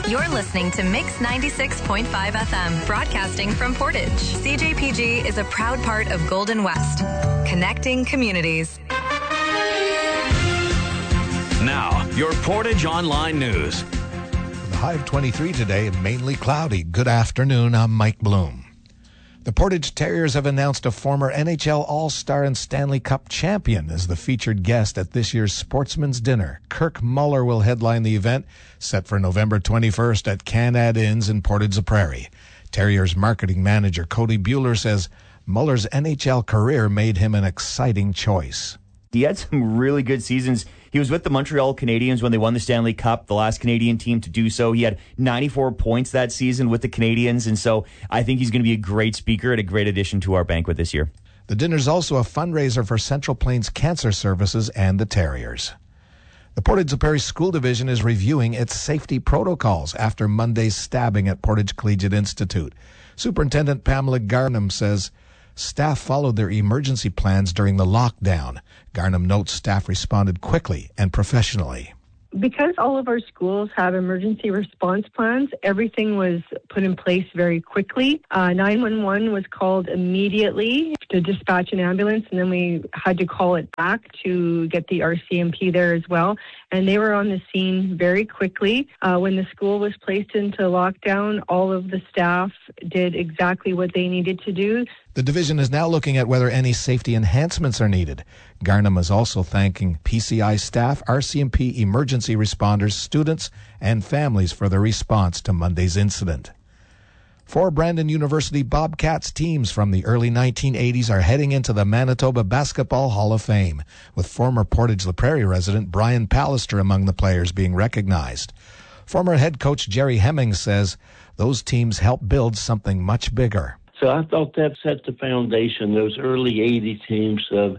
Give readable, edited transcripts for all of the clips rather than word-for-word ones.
You're listening to Mix 96.5 FM, broadcasting from Portage. CJPG is a proud part of Golden West, connecting communities. Now, your Portage Online News. The high of 23 today and mainly cloudy. Good afternoon, I'm Mike Bloom. The Portage Terriers have announced a former NHL All-Star and Stanley Cup champion as the featured guest at this year's Sportsman's Dinner. Kirk Muller will headline the event, set for November 21st at Canad Inns in Portage-la-Prairie. Terriers marketing manager Cody Bueller says Muller's NHL career made him an exciting choice. He had some really good seasons. He was with the Montreal Canadiens when they won the Stanley Cup, the last Canadian team to do so. He had 94 points that season with the Canadiens, and so I think he's going to be a great speaker and a great addition to our banquet this year. The dinner's also a fundraiser for Central Plains Cancer Services and the Terriers. The Portage-la-Prairie School Division is reviewing its safety protocols after Monday's stabbing at Portage Collegiate Institute. Superintendent Pamela Garnham says staff followed their emergency plans during the lockdown. Garnham notes staff responded quickly and professionally. Because all of our schools have emergency response plans, everything was put in place very quickly. 911 was called immediately to dispatch an ambulance, and then we had to call it back to get the RCMP there as well. And they were on the scene very quickly. When the school was placed into lockdown, all of the staff did exactly what they needed to do. The division is now looking at whether any safety enhancements are needed. Garnham is also thanking PCI staff, RCMP emergency responders, students, and families for their response to Monday's incident. 4 Brandon University Bobcats teams from the early 1980s are heading into the Manitoba Basketball Hall of Fame, with former Portage-la-Prairie resident Brian Pallister among the players being recognized. Former head coach Jerry Hemmings says those teams helped build something much bigger. So I thought that set the foundation, those early 80 teams of,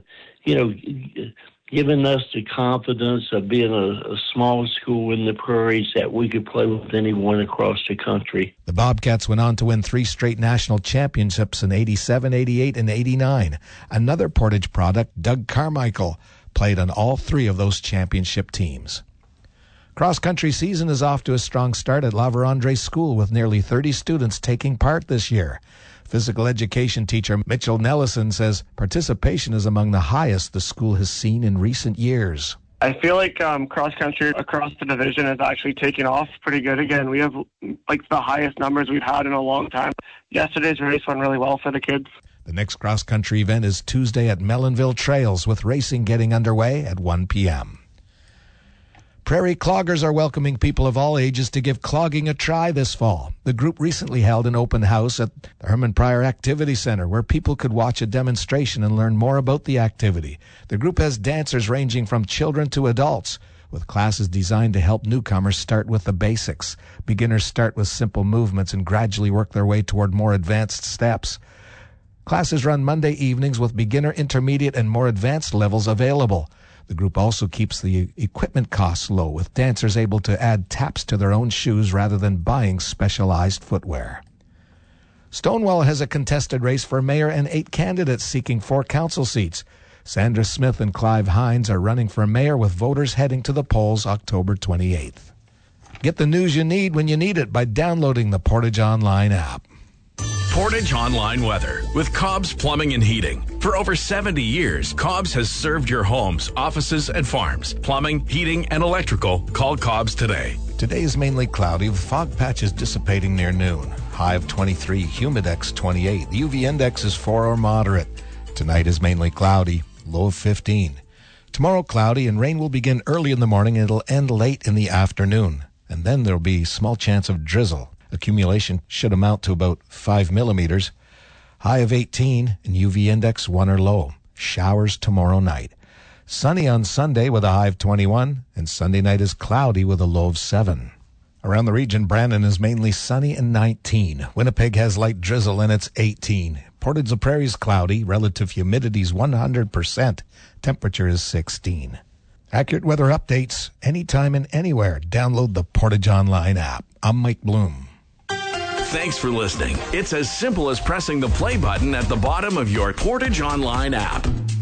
giving us the confidence of being a small school in the prairies that we could play with anyone across the country. The Bobcats went on to win 3 straight national championships in 87, 88, and 89. Another Portage product, Doug Carmichael, played on all 3 of those championship teams. Cross-country season is off to a strong start at La Vérendrye School with nearly 30 students taking part this year. Physical education teacher Mitchell Nellison says participation is among the highest the school has seen in recent years. I feel like cross-country across the division is actually taking off pretty good again. We have like the highest numbers we've had in a long time. Yesterday's race went really well for the kids. The next cross-country event is Tuesday at Melonville Trails, with racing getting underway at 1 p.m. Prairie Cloggers are welcoming people of all ages to give clogging a try this fall. The group recently held an open house at the Herman Pryor Activity Center where people could watch a demonstration and learn more about the activity. The group has dancers ranging from children to adults, with classes designed to help newcomers start with the basics. Beginners start with simple movements and gradually work their way toward more advanced steps. Classes run Monday evenings with beginner, intermediate, and more advanced levels available. The group also keeps the equipment costs low, with dancers able to add taps to their own shoes rather than buying specialized footwear. Stonewall has a contested race for mayor and 8 candidates seeking 4 council seats. Sandra Smith and Clive Hines are running for mayor, with voters heading to the polls October 28th. Get the news you need when you need it by downloading the Portage Online app. Portage Online Weather with Cobb's Plumbing and Heating. For over 70 years, Cobb's has served your homes, offices, and farms. Plumbing, heating, and electrical. Call Cobb's today. Today is mainly cloudy, with fog patches dissipating near noon. High of 23, humidex 28. The UV index is 4 or moderate. Tonight is mainly cloudy, low of 15. Tomorrow cloudy, and rain will begin early in the morning and it'll end late in the afternoon. And then there'll be small chance of drizzle. Accumulation should amount to about 5 millimeters. High of 18 and UV index 1 or low. Showers tomorrow night. Sunny on Sunday with a high of 21, and Sunday night is cloudy with a low of 7. Around the region, Brandon is mainly sunny and 19. Winnipeg has light drizzle and it's 18. Portage-la-Prairie is cloudy. Relative humidity is 100%. Temperature is 16. Accurate weather updates anytime and anywhere. Download the Portage Online app. I'm Mike Bloom. Thanks for listening. It's as simple as pressing the play button at the bottom of your Portage Online app.